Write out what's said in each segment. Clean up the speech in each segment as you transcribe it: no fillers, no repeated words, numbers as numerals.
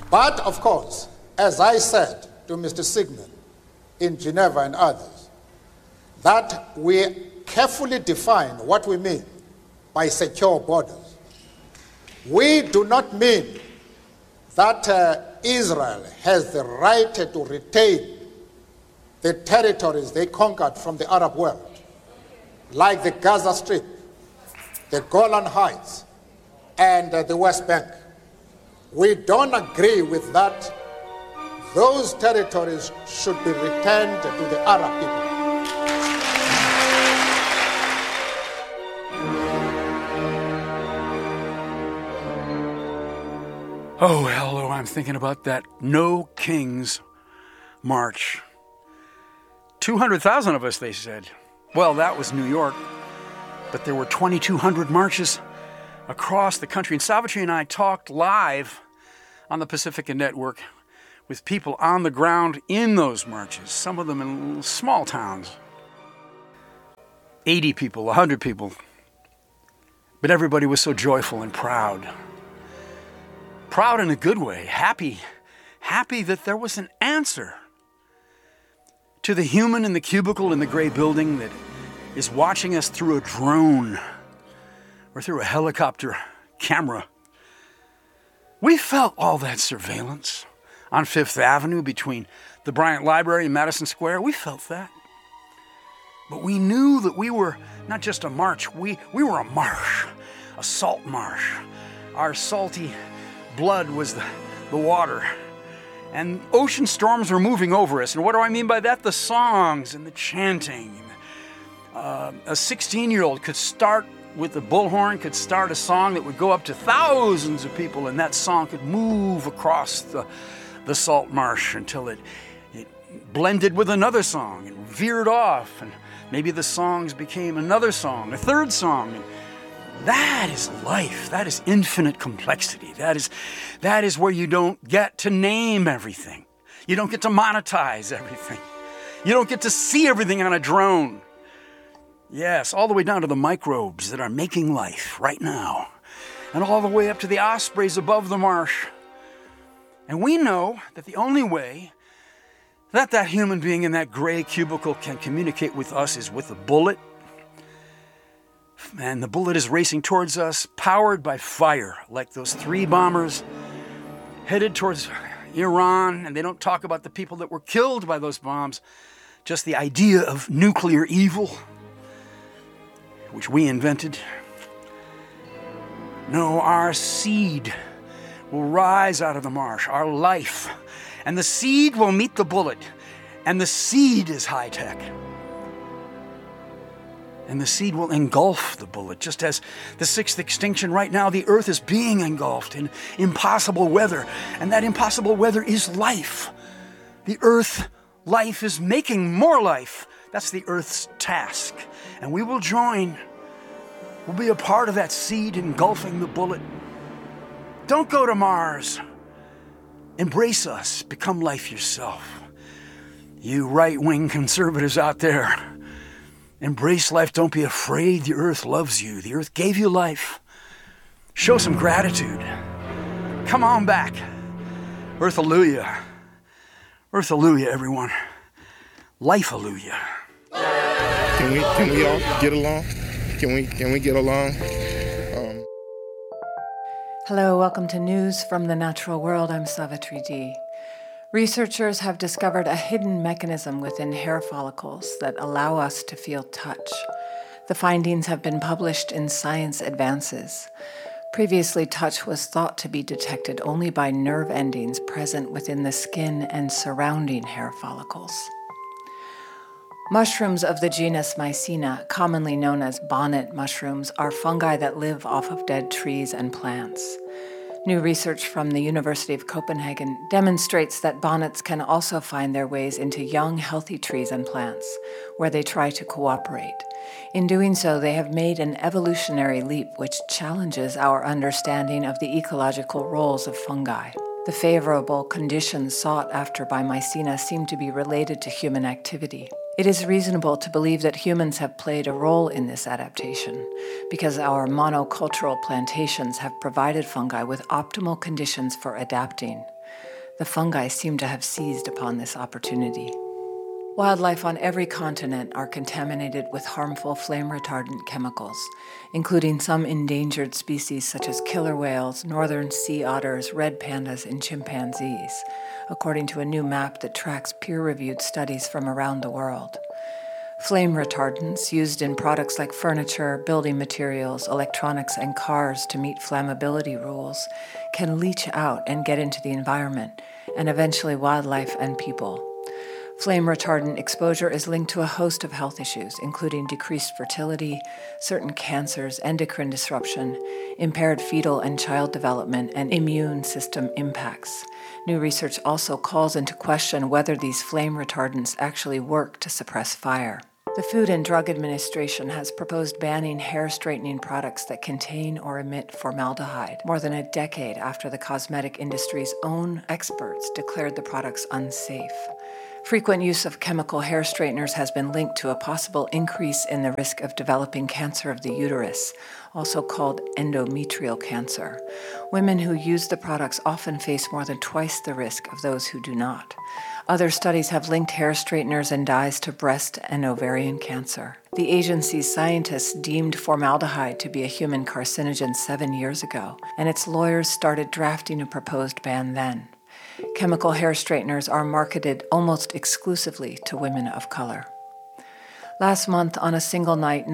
But, of course, as I said to Mr. Sigmund in Geneva and others, that we carefully define what we mean by secure borders. We do not mean that Israel has the right to retain the territories they conquered from the Arab world, like the Gaza Strip, the Golan Heights, and the West Bank. We don't agree with that. Those territories should be returned to the Arab people. Oh, hello, I'm thinking about that No Kings March. 200,000 of us, they said. Well, that was New York, but there were 2,200 marches across the country. And Savitri and I talked live on the Pacifica Network with people on the ground in those marches, some of them in small towns. 80 people, 100 people. But everybody was so joyful and proud. Proud in a good way, happy that there was an answer to the human in the cubicle in the gray building that is watching us through a drone or through a helicopter camera. We felt all that surveillance on Fifth Avenue between the Bryant Library and Madison Square. We felt that. But we knew that we were not just a march, we were a marsh, a salt marsh. Our salty blood was the water. And ocean storms were moving over us. And what do I mean by that? The songs and the chanting. A 16-year-old could start with the bullhorn, could start a song that would go up to thousands of people, and that song could move across the salt marsh until it blended with another song and veered off. And maybe the songs became another song, a third song. And that is life. That is infinite complexity. That is where you don't get to name everything. You don't get to monetize everything. You don't get to see everything on a drone. Yes, all the way down to the microbes that are making life right now. And all the way up to the ospreys above the marsh. And we know that the only way that human being in that gray cubicle can communicate with us is with a bullet. And the bullet is racing towards us, powered by fire, like those 3 bombers headed towards Iran. And they don't talk about the people that were killed by those bombs, just the idea of nuclear evil, which we invented. No, our seed will rise out of the marsh, our life. And the seed will meet the bullet. And the seed is high tech. And the seed will engulf the bullet, just as the 6th extinction right now, the earth is being engulfed in impossible weather. And that impossible weather is life. The earth, life is making more life. That's the earth's task. And we will join. We'll be a part of that seed engulfing the bullet. Don't go to Mars. Embrace us. Become life yourself. You right-wing conservatives out there, embrace life. Don't be afraid. The earth loves you. The earth gave you life. Show some gratitude. Come on back. Earth-alleluia. Earth-alleluia, everyone. Life-alleluia. Can we all get along? Can we get along? Hello, welcome to News from the Natural World. I'm Savitri D. Researchers have discovered a hidden mechanism within hair follicles that allow us to feel touch. The findings have been published in Science Advances. Previously, touch was thought to be detected only by nerve endings present within the skin and surrounding hair follicles. Mushrooms of the genus Mycena, commonly known as bonnet mushrooms, are fungi that live off of dead trees and plants. New research from the University of Copenhagen demonstrates that bonnets can also find their ways into young, healthy trees and plants, where they try to cooperate. In doing so, they have made an evolutionary leap which challenges our understanding of the ecological roles of fungi. The favorable conditions sought after by Mycena seem to be related to human activity. It is reasonable to believe that humans have played a role in this adaptation because our monocultural plantations have provided fungi with optimal conditions for adapting. The fungi seem to have seized upon this opportunity. Wildlife on every continent are contaminated with harmful flame-retardant chemicals, including some endangered species such as killer whales, northern sea otters, red pandas, and chimpanzees, according to a new map that tracks peer-reviewed studies from around the world. Flame retardants used in products like furniture, building materials, electronics, and cars to meet flammability rules can leach out and get into the environment, and eventually wildlife and people. Flame retardant exposure is linked to a host of health issues, including decreased fertility, certain cancers, endocrine disruption, impaired fetal and child development, and immune system impacts. New research also calls into question whether these flame retardants actually work to suppress fire. The Food and Drug Administration has proposed banning hair straightening products that contain or emit formaldehyde, more than a decade after the cosmetic industry's own experts declared the products unsafe. Frequent use of chemical hair straighteners has been linked to a possible increase in the risk of developing cancer of the uterus, also called endometrial cancer. Women who use the products often face more than twice the risk of those who do not. Other studies have linked hair straighteners and dyes to breast and ovarian cancer. The agency's scientists deemed formaldehyde to be a human carcinogen 7 years ago, and its lawyers started drafting a proposed ban then. Chemical hair straighteners are marketed almost exclusively to women of color. Last month, on a single night,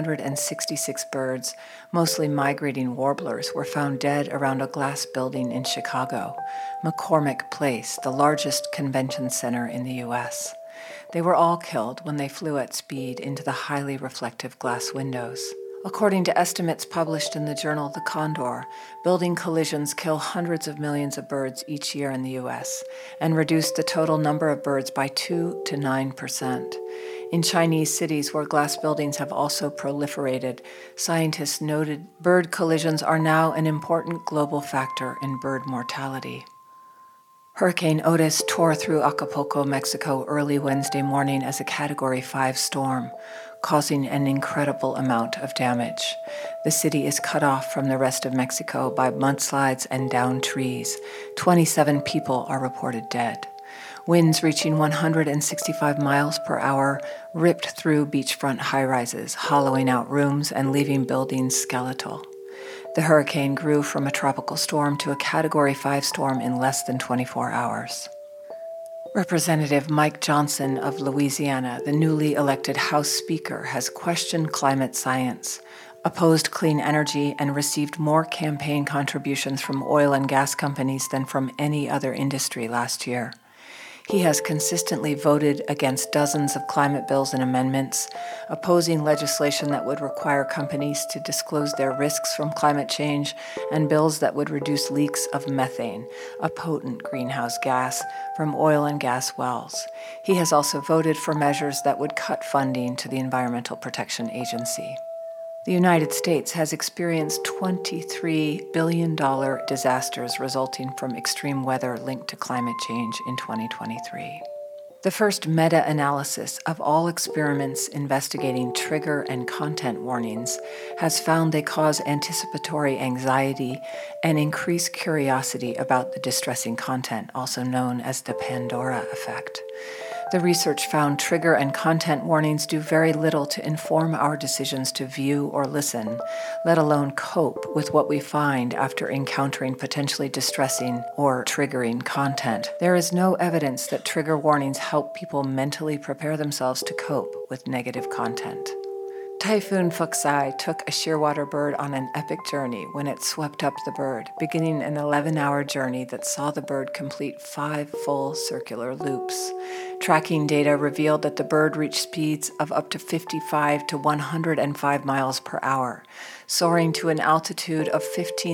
966 birds, mostly migrating warblers, were found dead around a glass building in Chicago, McCormick Place, the largest convention center in the U.S. They were all killed when they flew at speed into the highly reflective glass windows. According to estimates published in the journal The Condor, building collisions kill hundreds of millions of birds each year in the U.S. and reduce the total number of birds by 2 to 9%. In Chinese cities where glass buildings have also proliferated, scientists noted bird collisions are now an important global factor in bird mortality. Hurricane Otis tore through Acapulco, Mexico early Wednesday morning as a Category 5 storm, causing an incredible amount of damage. The city is cut off from the rest of Mexico by mudslides and downed trees. 27 people are reported dead. Winds reaching 165 miles per hour ripped through beachfront high-rises, hollowing out rooms and leaving buildings skeletal. The hurricane grew from a tropical storm to a Category 5 storm in less than 24 hours. Representative Mike Johnson of Louisiana, the newly elected House Speaker, has questioned climate science, opposed clean energy, and received more campaign contributions from oil and gas companies than from any other industry last year. He has consistently voted against dozens of climate bills and amendments, opposing legislation that would require companies to disclose their risks from climate change, and bills that would reduce leaks of methane, a potent greenhouse gas, from oil and gas wells. He has also voted for measures that would cut funding to the Environmental Protection Agency. The United States has experienced $23 billion disasters resulting from extreme weather linked to climate change in 2023. The first meta-analysis of all experiments investigating trigger and content warnings has found they cause anticipatory anxiety and increase curiosity about the distressing content, also known as the Pandora effect. The research found trigger and content warnings do very little to inform our decisions to view or listen, let alone cope with what we find after encountering potentially distressing or triggering content. There is no evidence that trigger warnings help people mentally prepare themselves to cope with negative content. Typhoon Fuxai took a shearwater bird on an epic journey when it swept up the bird, beginning an 11-hour journey that saw the bird complete 5 full circular loops. Tracking data revealed that the bird reached speeds of up to 55 to 105 miles per hour, soaring to an altitude of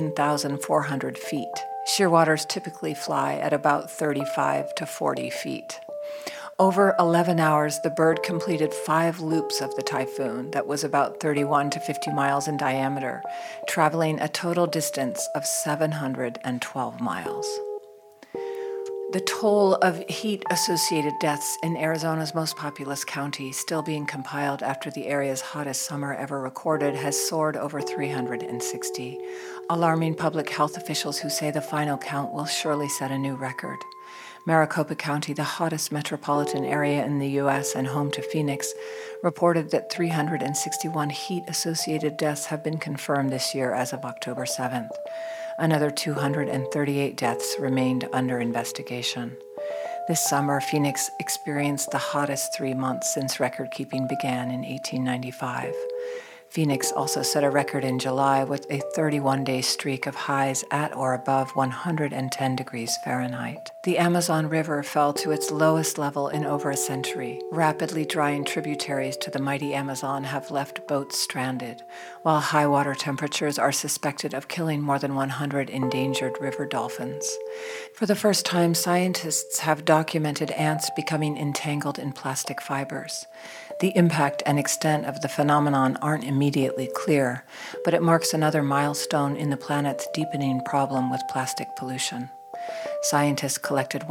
15,400 feet. Shearwaters typically fly at about 35 to 40 feet. Over 11 hours, the bird completed 5 loops of the Typhoon that was about 31 to 50 miles in diameter, traveling a total distance of 712 miles. The toll of heat-associated deaths in Arizona's most populous county, still being compiled after the area's hottest summer ever recorded, has soared over 360. alarming public health officials who say the final count will surely set a new record. Maricopa County, the hottest metropolitan area in the U.S. and home to Phoenix, reported that 361 heat-associated deaths have been confirmed this year as of October 7th. Another 238 deaths remained under investigation. This summer, Phoenix experienced the hottest 3 months since record-keeping began in 1895. Phoenix also set a record in July with a 31-day streak of highs at or above 110 degrees Fahrenheit. The Amazon River fell to its lowest level in over a century. Rapidly drying tributaries to the mighty Amazon have left boats stranded, while high water temperatures are suspected of killing more than 100 endangered river dolphins. For the first time, scientists have documented ants becoming entangled in plastic fibers. The impact and extent of the phenomenon aren't immediately clear, but it marks another milestone in the planet's deepening problem with plastic pollution. Scientists collected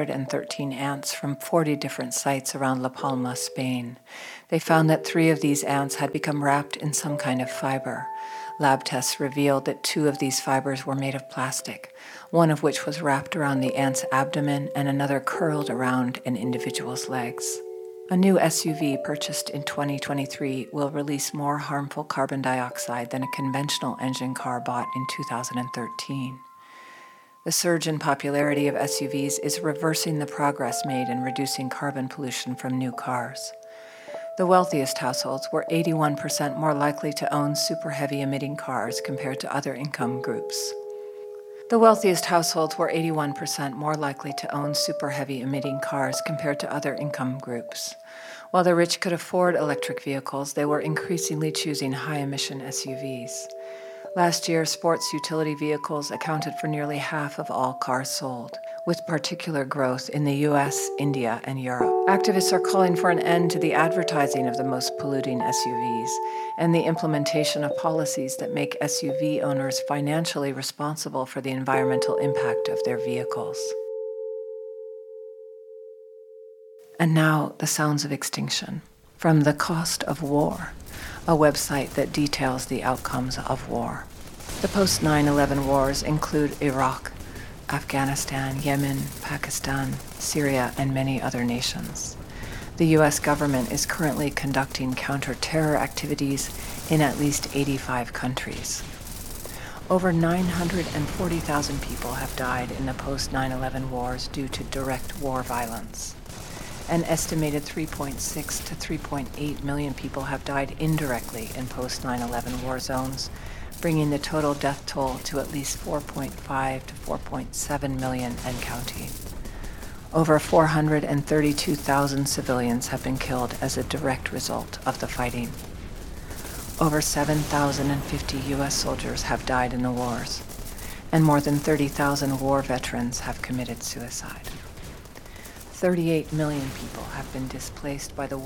113 ants from 40 different sites around La Palma, Spain. They found that 3 of these ants had become wrapped in some kind of fiber. Lab tests revealed that 2 of these fibers were made of plastic, one of which was wrapped around the ant's abdomen and another curled around an individual's legs. A new SUV purchased in 2023 will release more harmful carbon dioxide than a conventional engine car bought in 2013. The surge in popularity of SUVs is reversing the progress made in reducing carbon pollution from new cars. The wealthiest households were 81% more likely to own super heavy emitting cars compared to other income groups. The wealthiest households were 81% more likely to own super heavy emitting cars compared to other income groups. While the rich could afford electric vehicles, they were increasingly choosing high emission SUVs. Last year, sports utility vehicles accounted for nearly half of all cars sold, with particular growth in the US, India, and Europe. Activists are calling for an end to the advertising of the most polluting SUVs and the implementation of policies that make SUV owners financially responsible for the environmental impact of their vehicles. And now, the sounds of extinction. From The Cost of War, a website that details the outcomes of war. The post-9/11 wars include Iraq, Afghanistan, Yemen, Pakistan, Syria, and many other nations. The U.S. government is currently conducting counter-terror activities in at least 85 countries. Over 940,000 people have died in the post-9/11 wars due to direct war violence. An estimated 3.6 to 3.8 million people have died indirectly in post-9/11 war zones, bringing the total death toll to at least 4.5 to 4.7 million and counting. Over 432,000 civilians have been killed as a direct result of the fighting. Over 7,050 U.S. soldiers have died in the wars, and more than 30,000 war veterans have committed suicide. 38 million people have been displaced by the war.